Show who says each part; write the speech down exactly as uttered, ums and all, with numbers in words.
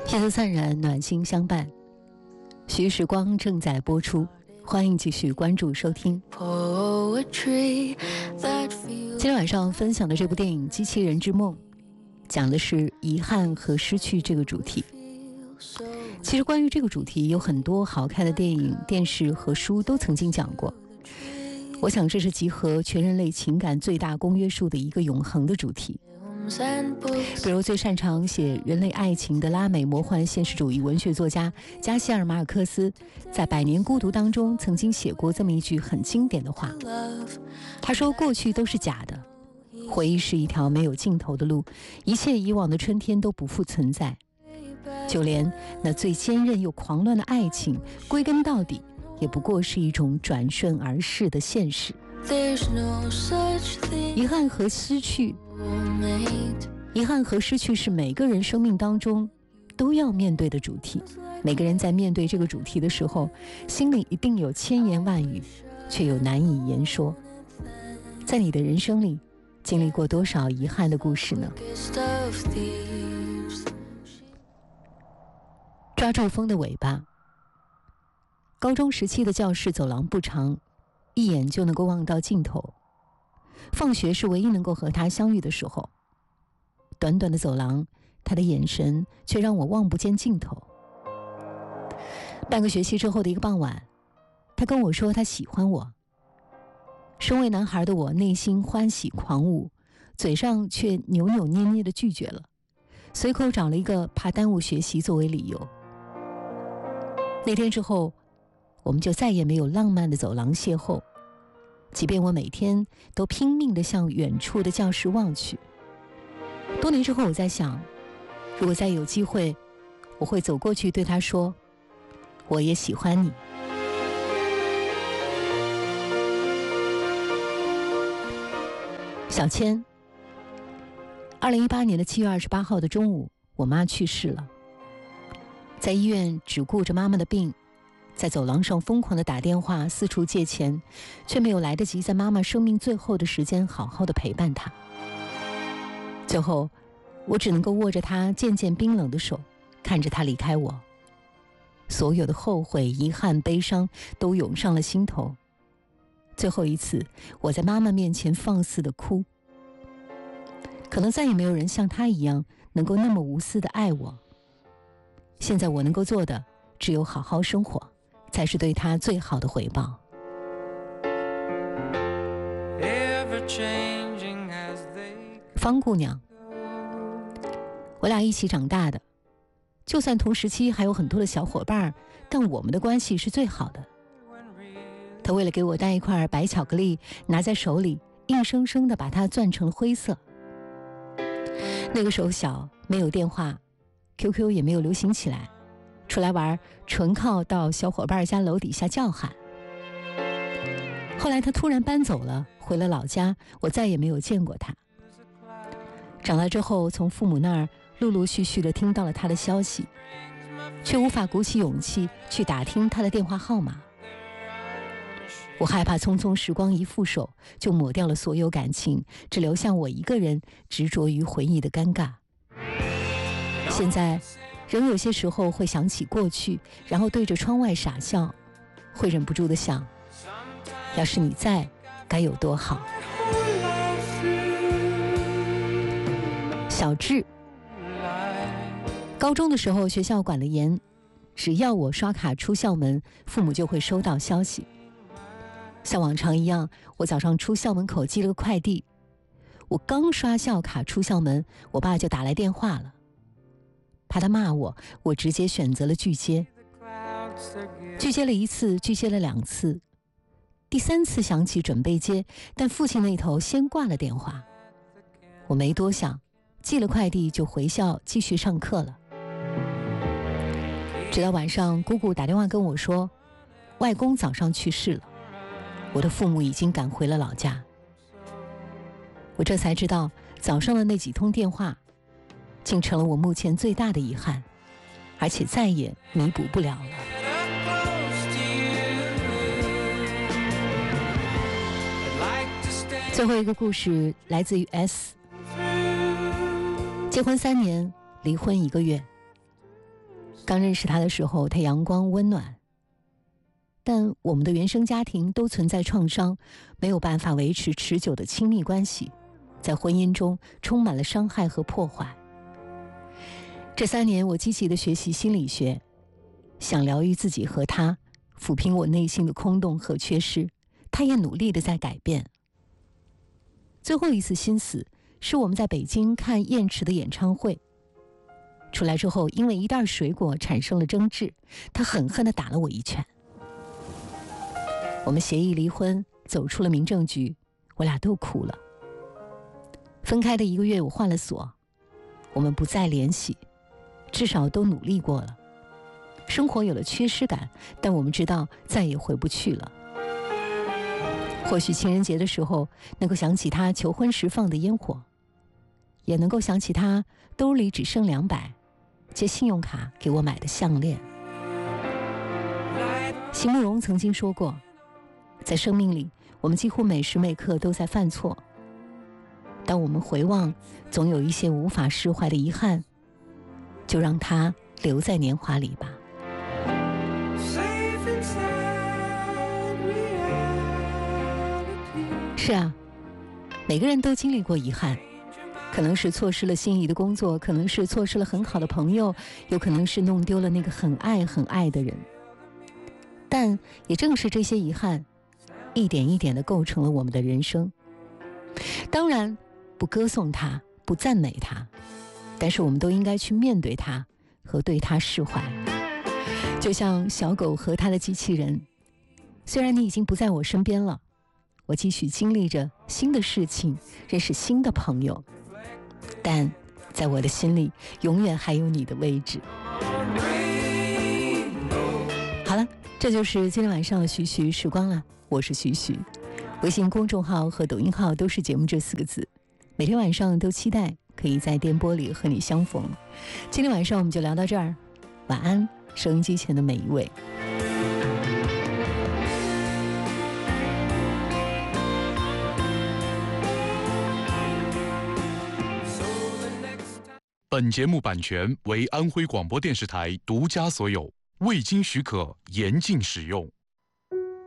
Speaker 1: 夜色灿然，暖心相伴。徐时光正在播出，欢迎继续关注收听。今天晚上分享的这部电影《机器人之梦》，讲的是遗憾和失去这个主题。其实关于这个主题，有很多好看的电影、电视和书都曾经讲过。我想这是集合全人类情感最大公约数的一个永恒的主题。比如最擅长写人类爱情的拉美魔幻现实主义文学作家加西尔·马尔克斯，在《百年孤独》当中曾经写过这么一句很经典的话。他说，过去都是假的，回忆是一条没有尽头的路，一切以往的春天都不复存在，就连那最坚韧又狂乱的爱情，归根到底也不过是一种转瞬而逝的现实。遗憾和失去遗憾和失去是每个人生命当中都要面对的主题。每个人在面对这个主题的时候，心里一定有千言万语，却又难以言说。在你的人生里，经历过多少遗憾的故事呢？抓住风的尾巴。高中时期的教室走廊不长，一眼就能够望到尽头。放学是唯一能够和他相遇的时候。短短的走廊，他的眼神却让我望不见尽头。半个学期之后的一个傍晚，他跟我说他喜欢我。身为男孩的我内心欢喜狂舞，嘴上却扭扭捏捏地拒绝了，随口找了一个怕耽误学习作为理由。那天之后，我们就再也没有浪漫的走廊邂逅，即便我每天都拼命地向远处的教室望去。多年之后，我在想，如果再有机会，我会走过去对他说，我也喜欢你。小千，二零一八年的七月二十八号的中午，我妈去世了。在医院只顾着妈妈的病，在走廊上疯狂地打电话，四处借钱，却没有来得及在妈妈生命最后的时间好好的陪伴她。最后，我只能够握着她渐渐冰冷的手，看着她离开我。所有的后悔、遗憾、悲伤都涌上了心头。最后一次，我在妈妈面前放肆的哭。可能再也没有人像她一样能够那么无私的爱我。现在我能够做的，只有好好生活，才是对她最好的回报。方姑娘，我俩一起长大的，就算同时期还有很多的小伙伴，但我们的关系是最好的。她为了给我带一块白巧克力，拿在手里，硬生生地把它攥成了灰色。那个时候小，没有电话， Q Q 也没有流行起来，出来玩纯靠到小伙伴家楼底下叫喊。后来她突然搬走了，回了老家，我再也没有见过她。长大之后，从父母那儿陆陆续续地听到了她的消息，却无法鼓起勇气去打听她的电话号码。我害怕匆匆时光一负手，就抹掉了所有感情，只留下我一个人执着于回忆的尴尬。现在人有些时候会想起过去，然后对着窗外傻笑，会忍不住地想，要是你在，该有多好。小智，高中的时候学校管得严，只要我刷卡出校门，父母就会收到消息。像往常一样，我早上出校门口寄了个快递，我刚刷校卡出校门，我爸就打来电话了。怕他骂我，我直接选择了拒接。拒接了一次，拒接了两次，第三次想起准备接，但父亲那头先挂了电话。我没多想，寄了快递就回校继续上课了。直到晚上，姑姑打电话跟我说，外公早上去世了，我的父母已经赶回了老家。我这才知道，早上的那几通电话竟成了我目前最大的遗憾，而且再也弥补不了了。最后一个故事来自于 S， 结婚三年，离婚一个月。 刚认识他的时候，他阳光温暖，但我们的原生家庭都存在创伤，没有办法维持持久的亲密关系，在婚姻中充满了伤害和破坏。这三年，我积极地学习心理学，想疗愈自己和他，抚平我内心的空洞和缺失。他也努力地在改变。最后一次心死是我们在北京看燕池的演唱会，出来之后因为一袋水果产生了争执，他狠狠地打了我一拳。我们协议离婚，走出了民政局，我俩都哭了。分开的一个月，我换了锁，我们不再联系，至少都努力过了。生活有了缺失感，但我们知道再也回不去了。或许情人节的时候能够想起他求婚时放的烟火，也能够想起他兜里只剩两百，借信用卡给我买的项链。席慕容曾经说过，在生命里，我们几乎每时每刻都在犯错。当我们回望，总有一些无法释怀的遗憾，就让它留在年华里吧。是啊，每个人都经历过遗憾，可能是错失了心仪的工作，可能是错失了很好的朋友，有可能是弄丢了那个很爱很爱的人。但也正是这些遗憾，一点一点地构成了我们的人生。当然，不歌颂它，不赞美它，但是我们都应该去面对它和对它释怀。就像小狗和它的机器人，虽然你已经不在我身边了，我继续经历着新的事情，认识新的朋友，但在我的心里永远还有你的位置。好了，这就是今天晚上的徐徐时光了，我是徐徐，微信公众号和抖音号都是节目这四个字，每天晚上都期待可以在电波里和你相逢。今天晚上我们就聊到这儿，晚安，收音机前的每一位。
Speaker 2: 本节目版权为安徽广播电视台独家所有，未经许可严禁使用。